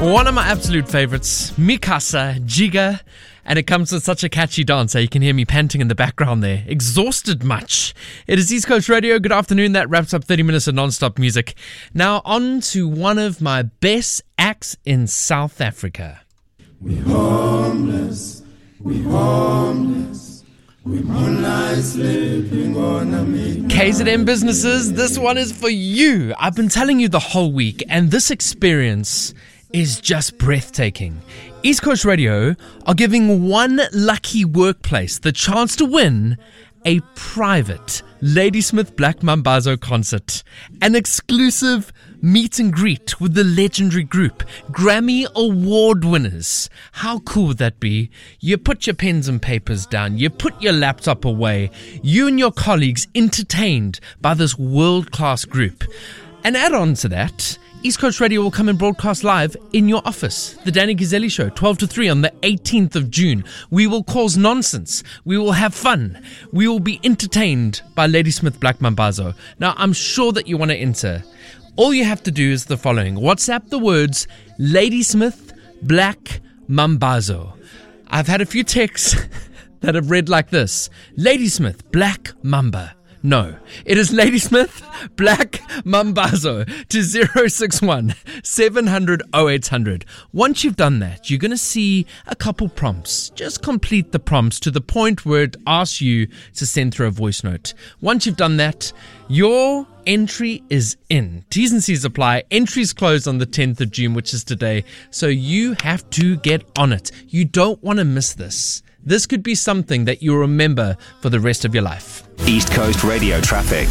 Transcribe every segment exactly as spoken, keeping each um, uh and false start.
One of my absolute favorites, Mikasa Jiga, and it comes with such a catchy dance. You can hear me panting in the background there. Exhausted much? It is East Coast Radio. Good afternoon. That wraps up thirty minutes of non-stop music. Now on to one of my best acts in South Africa. We homeless, we homeless, we moonlight sleeping on a midnight. K Z N businesses, this one is for you. I've been telling you the whole week, and this experience is just breathtaking. East Coast Radio are giving one lucky workplace the chance to win a private Ladysmith Black Mambazo concert. An exclusive meet and greet with the legendary group, Grammy Award winners. How cool would that be? You put your pens and papers down, you put your laptop away, you and your colleagues entertained by this world-class group. And add on to that, East Coast Radio will come and broadcast live in your office. The Danny Gizzelli Show, twelve to three on the eighteenth of June. We will cause nonsense. We will have fun. We will be entertained by Ladysmith Black Mambazo. Now, I'm sure that you want to enter. All you have to do is the following. WhatsApp the words Ladysmith Black Mambazo. I've had a few texts that have read like this. Ladysmith Black Mamba. No, it is Ladysmith Black Mambazo to zero six one seven hundred oh eight hundred. Once you've done that, you're going to see a couple prompts. Just complete the prompts to the point where it asks you to send through a voice note. Once you've done that, your entry is in. T's and C's apply. Entries close on the tenth of June, which is today. So you have to get on it. You don't want to miss this. This could be something that you'll remember for the rest of your life. East Coast Radio traffic.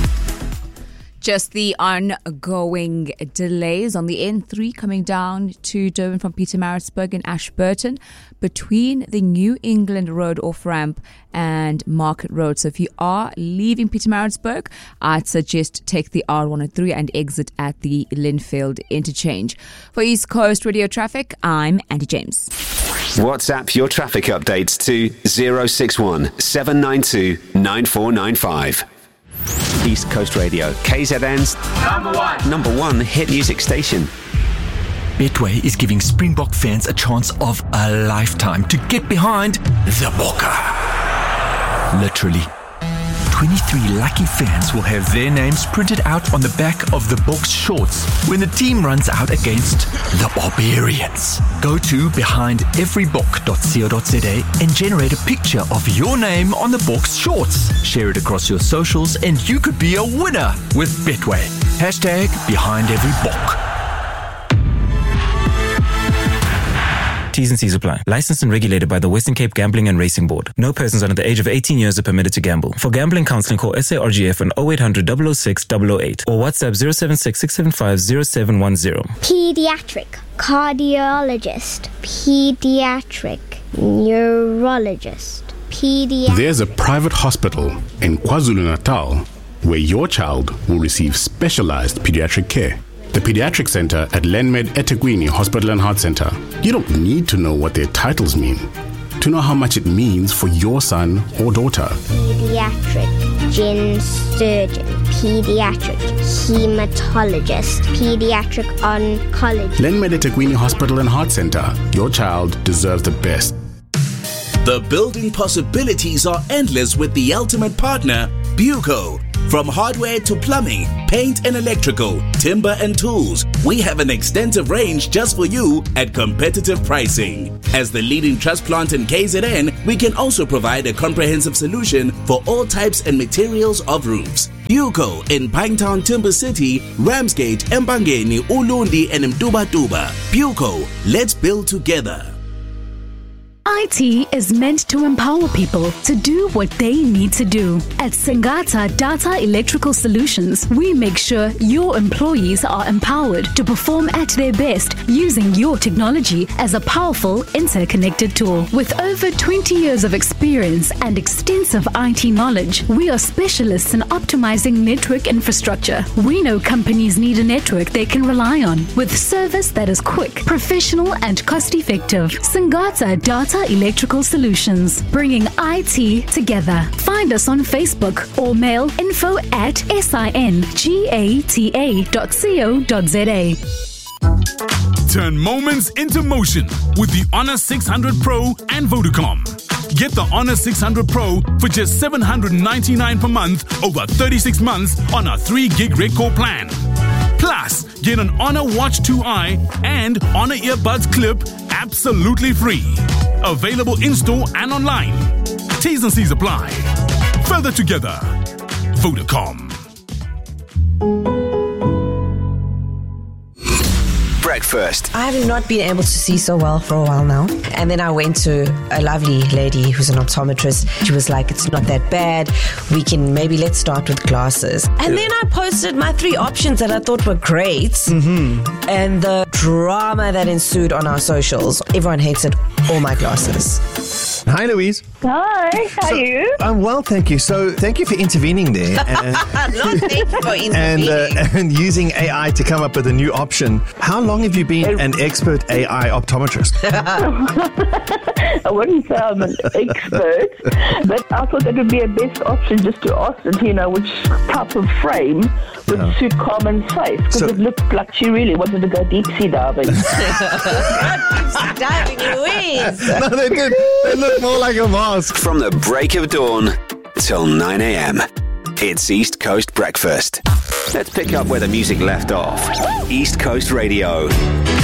Just the ongoing delays on the N three coming down to Durban from Pietermaritzburg and Ashburton between the New England Road off-ramp and Market Road. So if you are leaving Pietermaritzburg, I'd suggest take the R one oh three and exit at the Linfield interchange. For East Coast Radio traffic, I'm Andy James. WhatsApp your traffic updates to zero six one seven nine two nine four nine five. East Coast Radio, K Z N's number one, number one hit music station. Betway is giving Springbok fans a chance of a lifetime to get behind the Bokke. Literally. twenty-three lucky fans will have their names printed out on the back of the Boks shorts when the team runs out against the Barbarians. Go to behind every bok dot co dot za and generate a picture of your name on the Boks shorts. Share it across your socials and you could be a winner with Betway. Hashtag behind every bok. T's and C's apply. Licensed and regulated by the Western Cape Gambling and Racing Board. No persons under the age of eighteen years are permitted to gamble. For gambling counseling, call S A R G F on oh eight hundred, double oh six, double oh eight or WhatsApp zero seven six, six seven five, zero seven one zero. Pediatric cardiologist, pediatric neurologist, pediatric. There's a private hospital in KwaZulu-Natal where your child will receive specialized pediatric care. The Pediatric Center at Lenmed eThekwini Hospital and Heart Center. You don't need to know what their titles mean to know how much it means for your son or daughter. Pediatric gen surgeon, pediatric hematologist, pediatric oncologist. Lenmed eThekwini Hospital and Heart Center. Your child deserves the best. The building possibilities are endless with the ultimate partner, Buco. From hardware to plumbing, paint and electrical, timber and tools, we have an extensive range just for you at competitive pricing. As the leading truss plant in K Z N, we can also provide a comprehensive solution for all types and materials of roofs. Buco in Pinetown, Timber City, Ramsgate, Mpangeni, Ulundi and Mdubatuba. Buco, let's build together. I T is meant to empower people to do what they need to do. At Sengata Data Electrical Solutions, we make sure your employees are empowered to perform at their best using your technology as a powerful interconnected tool. With over twenty years of experience and extensive I T knowledge, we are specialists in optimizing network infrastructure. We know companies need a network they can rely on with service that is quick, professional, and cost-effective. Sengata Data Electrical Solutions, bringing I T together. Find us on Facebook or mail info at singata dot co dot za. Turn moments into motion with the Honor six hundred Pro and Vodacom. Get the Honor six hundred Pro for just seven hundred ninety-nine dollars per month over thirty-six months on our three gig Redcore plan. Plus, get an Honor Watch two i and Honor Earbuds Clip absolutely free. Available in-store and online. T's and C's apply. Further together. Vodacom. Breakfast. I have not been able to see so well for a while now. And then I went to a lovely lady who's an optometrist. She was like, it's not that bad. We can maybe let's start with glasses. And then I posted my three options that I thought were great. Mm-hmm. And the drama that ensued on our socials. Everyone hates it. All my glasses. Hi, Louise. Hi, how so, are you? I'm well, thank you. So, thank you for intervening there. And, Not thank you for intervening. And, uh, and using A I to come up with a new option. How long have you been an expert A I optometrist? I wouldn't say I'm an expert, but I thought that would be a best option just to ask it, you know, which type of frame would yeah. suit Carmen's face. Because so, it looked like she really wanted to go deep sea diving. Deep sea diving, Louise. No, they did. They look more like a mask. From the break of dawn till nine a.m. It's East Coast Breakfast. Let's pick up where the music left off. East Coast Radio.